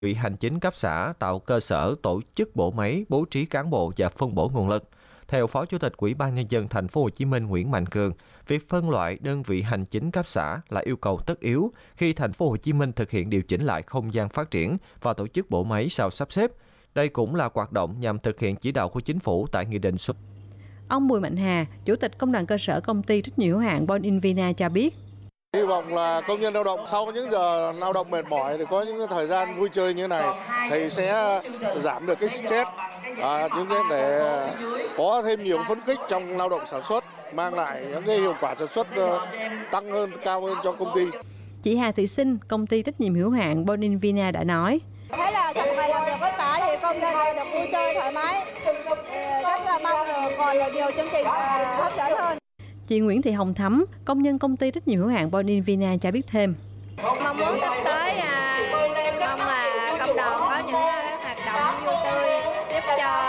Ủy hành chính cấp xã tạo cơ sở tổ chức bộ máy, bố trí cán bộ và phân bổ nguồn lực. Theo Phó Chủ tịch Ủy ban Nhân dân Thành phố Hồ Chí Minh Nguyễn Mạnh Cường, việc phân loại đơn vị hành chính cấp xã là yêu cầu tất yếu khi Thành phố Hồ Chí Minh thực hiện điều chỉnh lại không gian phát triển và tổ chức bộ máy sau sắp xếp. Đây cũng là hoạt động nhằm thực hiện chỉ đạo của Chính phủ tại Nghị định số. Ông Bùi Mạnh Hà, Chủ tịch Công đoàn cơ sở Công ty trách nhiệm hữu hạn Bon Invina cho biết. Hy vọng là công nhân lao động sau những giờ lao động mệt mỏi thì có những thời gian vui chơi như thế này thì sẽ giảm được cái stress, những cái để có thêm nhiều phấn khích trong lao động sản xuất, mang lại những cái hiệu quả sản xuất tăng hơn, cao hơn cho công ty. Chị Hà Thị Sinh, Công ty trách nhiệm hữu hạn Bon Invina đã nói. Thế là trong ngày làm việc vất vả thì công nhân được vui chơi thoải mái, rất là mong còn nhiều chương trình hấp dẫn hơn. Chị Nguyễn Thị Hồng Thắm, công nhân công ty trách nhiệm hữu hạn Bon Invina cho biết thêm. Mong muốn sắp tới mong là công đoàn có những hoạt động vui tươi giúp cho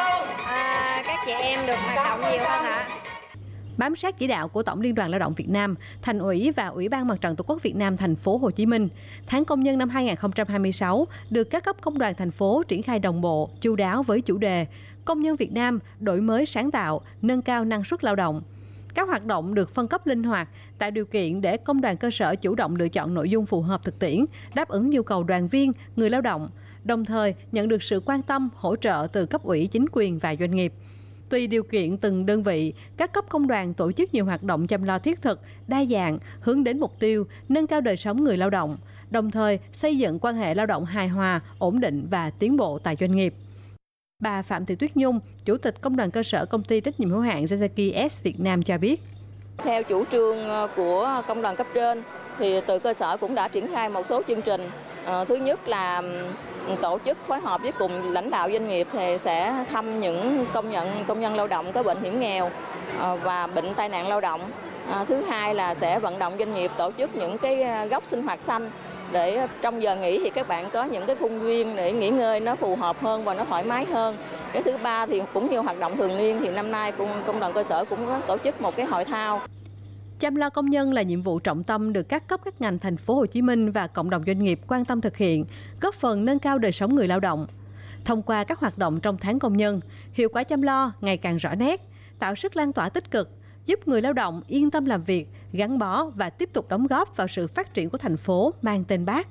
các chị em được hoạt động nhiều hơn ạ. Bám sát chỉ đạo của Tổng Liên đoàn Lao động Việt Nam, Thành ủy và Ủy ban Mặt trận Tổ quốc Việt Nam Thành phố Hồ Chí Minh, tháng công nhân năm 2026 được các cấp công đoàn thành phố triển khai đồng bộ, chu đáo với chủ đề Công nhân Việt Nam đổi mới sáng tạo, nâng cao năng suất lao động. Các hoạt động được phân cấp linh hoạt, tạo điều kiện để công đoàn cơ sở chủ động lựa chọn nội dung phù hợp thực tiễn, đáp ứng nhu cầu đoàn viên, người lao động, đồng thời nhận được sự quan tâm, hỗ trợ từ cấp ủy, chính quyền và doanh nghiệp. Tùy điều kiện từng đơn vị, các cấp công đoàn tổ chức nhiều hoạt động chăm lo thiết thực, đa dạng, hướng đến mục tiêu nâng cao đời sống người lao động, đồng thời xây dựng quan hệ lao động hài hòa, ổn định và tiến bộ tại doanh nghiệp. Bà Phạm Thị Tuyết Nhung, Chủ tịch Công đoàn cơ sở Công ty trách nhiệm hữu hạn Yazaki S Việt Nam cho biết. Theo chủ trương của công đoàn cấp trên, thì từ cơ sở cũng đã triển khai một số chương trình. Thứ nhất là tổ chức phối hợp với cùng lãnh đạo doanh nghiệp thì sẽ thăm những công nhân lao động có bệnh hiểm nghèo và bệnh tai nạn lao động. Thứ hai là sẽ vận động doanh nghiệp tổ chức những cái góc sinh hoạt xanh để trong giờ nghỉ thì các bạn có những cái khuôn viên để nghỉ ngơi nó phù hợp hơn và nó thoải mái hơn. Cái thứ ba thì cũng như hoạt động thường niên thì năm nay công đoàn cơ sở cũng có tổ chức một cái hội thao. Chăm lo công nhân là nhiệm vụ trọng tâm được các cấp các ngành Thành phố Hồ Chí Minh và cộng đồng doanh nghiệp quan tâm thực hiện, góp phần nâng cao đời sống người lao động. Thông qua các hoạt động trong tháng công nhân, hiệu quả chăm lo ngày càng rõ nét, tạo sức lan tỏa tích cực, giúp người lao động yên tâm làm việc, gắn bó và tiếp tục đóng góp vào sự phát triển của thành phố mang tên Bác.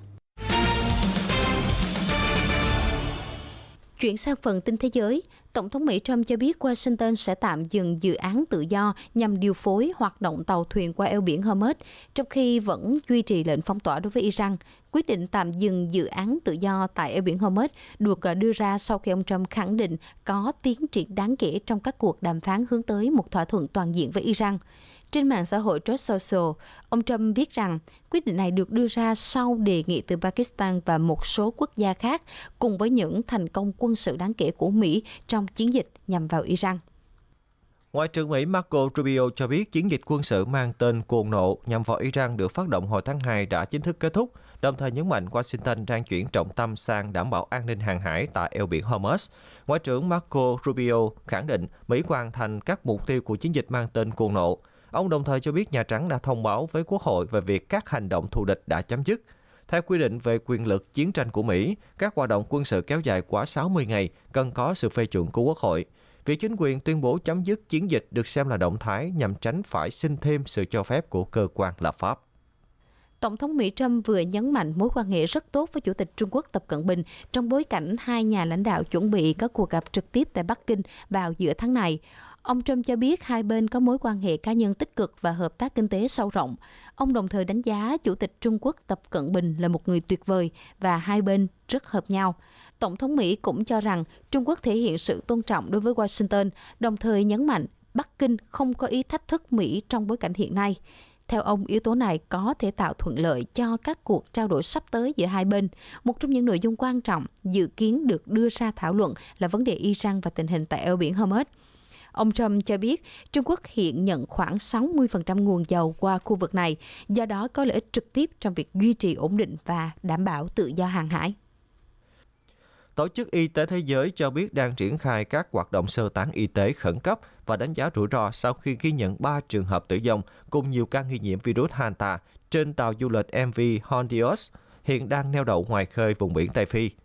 Chuyển sang phần tin thế giới, Tổng thống Mỹ Trump cho biết Washington sẽ tạm dừng dự án tự do nhằm điều phối hoạt động tàu thuyền qua eo biển Hormuz, trong khi vẫn duy trì lệnh phong tỏa đối với Iran. Quyết định tạm dừng dự án tự do tại eo biển Hormuz được đưa ra sau khi ông Trump khẳng định có tiến triển đáng kể trong các cuộc đàm phán hướng tới một thỏa thuận toàn diện với Iran. Trên mạng xã hội Truth Social, ông Trump viết rằng quyết định này được đưa ra sau đề nghị từ Pakistan và một số quốc gia khác, cùng với những thành công quân sự đáng kể của Mỹ trong chiến dịch nhằm vào Iran. Ngoại trưởng Mỹ Marco Rubio cho biết chiến dịch quân sự mang tên Cuồng nộ nhằm vào Iran được phát động hồi tháng 2 đã chính thức kết thúc, đồng thời nhấn mạnh Washington đang chuyển trọng tâm sang đảm bảo an ninh hàng hải tại eo biển Hormuz. Ngoại trưởng Marco Rubio khẳng định Mỹ hoàn thành các mục tiêu của chiến dịch mang tên Cuồng nộ. Ông đồng thời cho biết Nhà Trắng đã thông báo với Quốc hội về việc các hành động thù địch đã chấm dứt. Theo quy định về quyền lực chiến tranh của Mỹ, các hoạt động quân sự kéo dài quá 60 ngày cần có sự phê chuẩn của Quốc hội. Việc chính quyền tuyên bố chấm dứt chiến dịch được xem là động thái nhằm tránh phải xin thêm sự cho phép của cơ quan lập pháp. Tổng thống Mỹ Trump vừa nhấn mạnh mối quan hệ rất tốt với Chủ tịch Trung Quốc Tập Cận Bình trong bối cảnh hai nhà lãnh đạo chuẩn bị các cuộc gặp trực tiếp tại Bắc Kinh vào giữa tháng này. Ông Trump cho biết hai bên có mối quan hệ cá nhân tích cực và hợp tác kinh tế sâu rộng. Ông đồng thời đánh giá Chủ tịch Trung Quốc Tập Cận Bình là một người tuyệt vời và hai bên rất hợp nhau. Tổng thống Mỹ cũng cho rằng Trung Quốc thể hiện sự tôn trọng đối với Washington, đồng thời nhấn mạnh Bắc Kinh không có ý thách thức Mỹ trong bối cảnh hiện nay. Theo ông, yếu tố này có thể tạo thuận lợi cho các cuộc trao đổi sắp tới giữa hai bên. Một trong những nội dung quan trọng dự kiến được đưa ra thảo luận là vấn đề Iran và tình hình tại eo biển Hormuz. Ông Trump cho biết Trung Quốc hiện nhận khoảng 60% nguồn dầu qua khu vực này, do đó có lợi ích trực tiếp trong việc duy trì ổn định và đảm bảo tự do hàng hải. Tổ chức Y tế Thế giới cho biết đang triển khai các hoạt động sơ tán y tế khẩn cấp và đánh giá rủi ro sau khi ghi nhận 3 trường hợp tử vong cùng nhiều ca nghi nhiễm virus Hanta trên tàu du lịch MV Hondios. hiện đang neo đậu ngoài khơi vùng biển Tây Phi.